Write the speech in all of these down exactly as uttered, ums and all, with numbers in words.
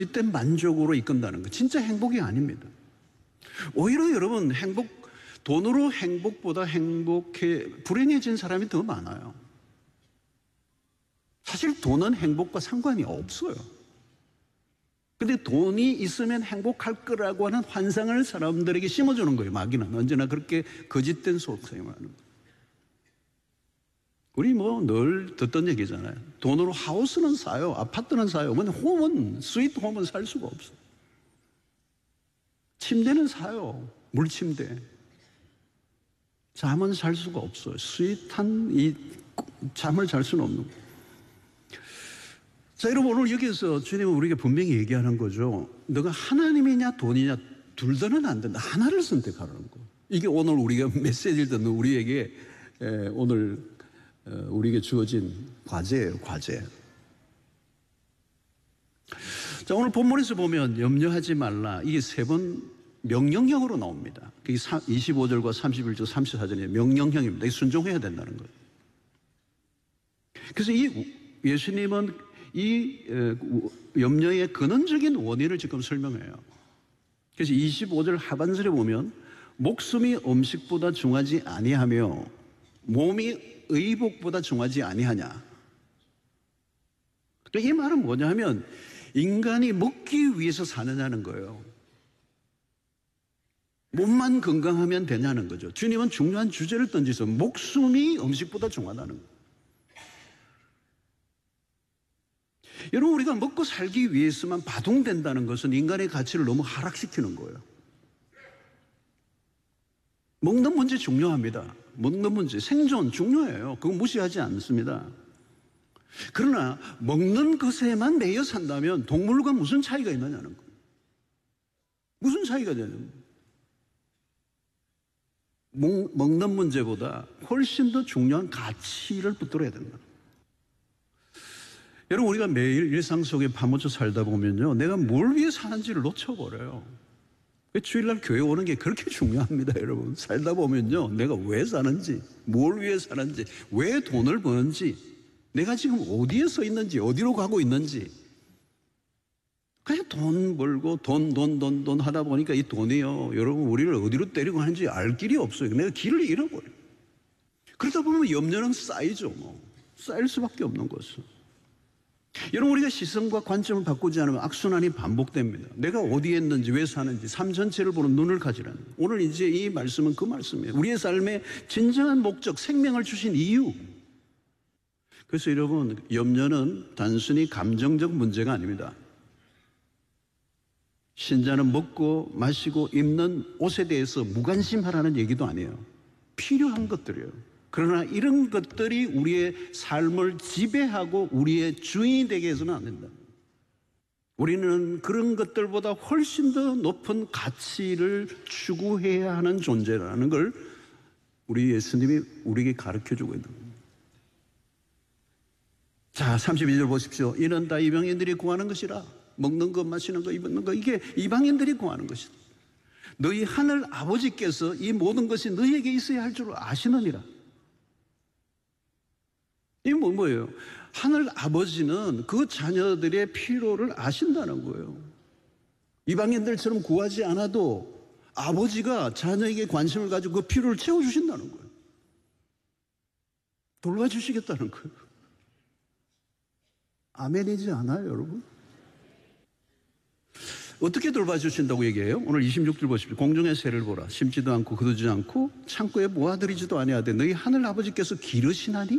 이때 만족으로 이끈다는 거 진짜 행복이 아닙니다. 오히려 여러분 행복, 돈으로 행복보다 행복해 불행해진 사람이 더 많아요. 사실 돈은 행복과 상관이 없어요. 근데 돈이 있으면 행복할 거라고 하는 환상을 사람들에게 심어주는 거예요. 마귀는 언제나 그렇게 거짓된 속셈을 하는 거예요. 우리 뭐 늘 듣던 얘기잖아요. 돈으로 하우스는 사요, 아파트는 사요. 근데 홈은, 스위트 홈은 살 수가 없어. 침대는 사요, 물침대. 잠은 살 수가 없어요. 스윗한 이 잠을 잘 수는 없는 거예요. 자, 여러분 오늘 여기서 주님은 우리에게 분명히 얘기하는 거죠. 너가 하나님이냐 돈이냐 둘 다는 안 된다. 하나를 선택하라는 거. 이게 오늘 우리가 메시지를 듣는 우리에게 오늘 우리에게 주어진 과제예요. 과제. 자, 오늘 본문에서 보면 염려하지 말라. 이게 세 번 명령형으로 나옵니다. 그게 이십오 절과 삼십일 절, 삼십사 절이 명령형입니다. 순종해야 된다는 거예요. 그래서 이 예수님은 이 염려의 근원적인 원인을 지금 설명해요. 그래서 이십오 절 하반절에 보면 목숨이 음식보다 중하지 아니하며 몸이 의복보다 중하지 아니하냐. 이 말은 뭐냐면 인간이 먹기 위해서 사느냐는 거예요. 몸만 건강하면 되냐는 거죠. 주님은 중요한 주제를 던지서 목숨이 음식보다 중하다는 거예요. 여러분 우리가 먹고 살기 위해서만 바둥된다는 것은 인간의 가치를 너무 하락시키는 거예요. 먹는 문제 중요합니다. 먹는 문제, 생존 중요해요. 그거 무시하지 않습니다. 그러나 먹는 것에만 매여 산다면 동물과 무슨 차이가 있느냐는 거예요. 무슨 차이가 되는 거예요. 먹, 먹는 문제보다 훨씬 더 중요한 가치를 붙들어야 된다. 여러분 우리가 매일 일상 속에 파묻혀 살다 보면요, 내가 뭘 위해 사는지를 놓쳐버려요. 주일날 교회 오는 게 그렇게 중요합니다. 여러분 살다 보면요, 내가 왜 사는지, 뭘 위해 사는지, 왜 돈을 버는지, 내가 지금 어디에 서 있는지, 어디로 가고 있는지. 그냥 돈 벌고 돈 돈 돈 돈 하다 보니까 이 돈이요, 여러분 우리를 어디로 데리고 가는지 알 길이 없어요. 내가 길을 잃어버려요. 그러다 보면 염려는 쌓이죠. 뭐 쌓일 수밖에 없는 것은. 여러분 우리가 시선과 관점을 바꾸지 않으면 악순환이 반복됩니다. 내가 어디에 있는지, 왜 사는지, 삶 전체를 보는 눈을 가지라는 거예요. 오늘 이제 이 말씀은 그 말씀이에요. 우리의 삶의 진정한 목적, 생명을 주신 이유. 그래서 여러분 염려는 단순히 감정적 문제가 아닙니다. 신자는 먹고 마시고 입는 옷에 대해서 무관심하라는 얘기도 아니에요. 필요한 것들이에요. 그러나 이런 것들이 우리의 삶을 지배하고 우리의 주인이 되게 해서는 안 된다. 우리는 그런 것들보다 훨씬 더 높은 가치를 추구해야 하는 존재라는 걸 우리 예수님이 우리에게 가르쳐주고 있는 겁니다. 자, 삼십이 절 보십시오. 이는 다 이방인들이 구하는 것이라. 먹는 것, 마시는 것, 입는 것, 이게 이방인들이 구하는 것이다. 너희 하늘 아버지께서 이 모든 것이 너희에게 있어야 할 줄 아시느니라. 이게 뭐, 뭐예요? 하늘 아버지는 그 자녀들의 필요를 아신다는 거예요. 이방인들처럼 구하지 않아도 아버지가 자녀에게 관심을 가지고 그 필요를 채워주신다는 거예요. 돌봐주시겠다는 거예요. 아멘이지 않아요, 여러분? 어떻게 돌봐주신다고 얘기해요? 오늘 이십육 절 보십시오. 공중의 새를 보라. 심지도 않고 거두지 않고 창고에 모아들이지도 아니하되 너희 하늘 아버지께서 기르시나니?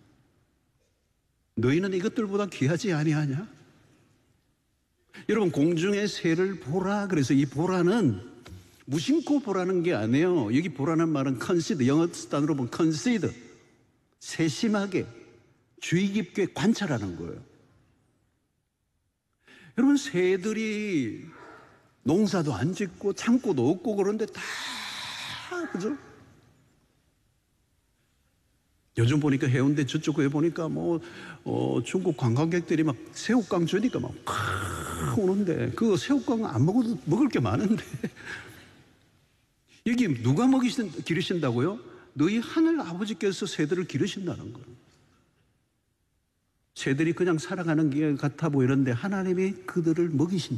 너희는 이것들보다 귀하지 아니하냐? 여러분 공중의 새를 보라. 그래서 이 보라는 무심코 보라는 게 아니에요. 여기 보라는 말은 consider, 영어 단어로 보면 consider, 세심하게 주의 깊게 관찰하는 거예요. 여러분 새들이 농사도 안 짓고 창고도 없고 그런데 다 그죠? 요즘 보니까 해운대 저쪽에 보니까 뭐 어, 중국 관광객들이 막 새우깡 주니까 막 오는데 그 새우깡 안 먹어도 먹을 게 많은데 여기 누가 먹이신 기르신다고요? 너희 하늘 아버지께서 새들을 기르신다는 거예요. 새들이 그냥 살아가는 게 같아 보이는데 하나님이 그들을 먹이신다.